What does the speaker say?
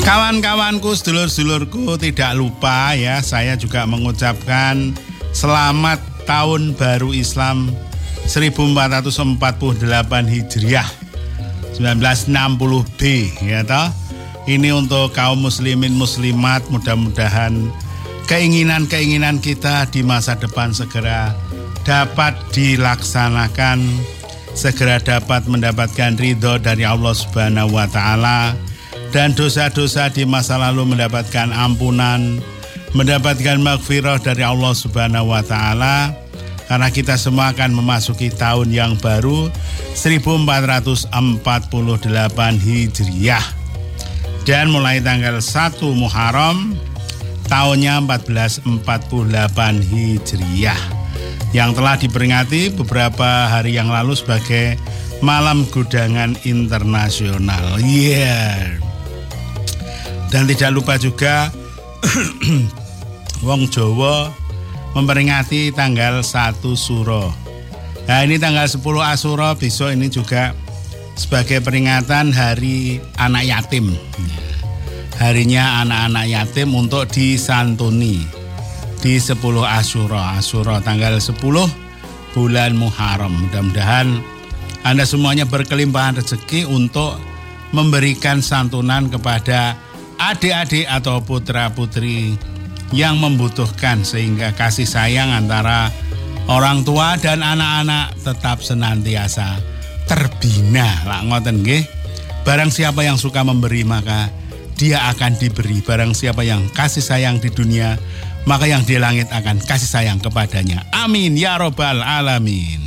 Kawan-kawanku, sedulur-sedulurku, tidak lupa ya, saya juga mengucapkan selamat tahun baru Islam 1448 Hijriah 1960B ya toh. Ini untuk kaum muslimin muslimat, mudah-mudahan keinginan-keinginan kita di masa depan segera dapat dilaksanakan, segera dapat mendapatkan ridho dari Allah Subhanahu wa Ta'ala, dan dosa-dosa di masa lalu mendapatkan ampunan, mendapatkan maghfirah dari Allah Subhanahu wa Ta'ala, karena kita semua akan memasuki tahun yang baru 1448 Hijriah. Dan mulai tanggal 1 Muharram tahunnya 1448 Hijriah, yang telah diperingati beberapa hari yang lalu sebagai Malam Gudangan Internasional. Dan tidak lupa juga wong Jawa memperingati tanggal 1 Suro. Nah, ini tanggal 10 Asyura besok ini juga sebagai peringatan Hari Anak Yatim. Harinya anak-anak yatim untuk disantuni di 10 Asyura. Asyura tanggal 10 bulan Muharram. Mudah-mudahan Anda semuanya berkelimpahan rezeki untuk memberikan santunan kepada adik-adik atau putra-putri yang membutuhkan, sehingga kasih sayang antara orang tua dan anak-anak tetap senantiasa terbina. Lah ngoten nggih. Barang siapa yang suka memberi maka dia akan diberi. Barang siapa yang kasih sayang di dunia, maka yang di langit akan kasih sayang kepadanya. Amin ya robbal alamin.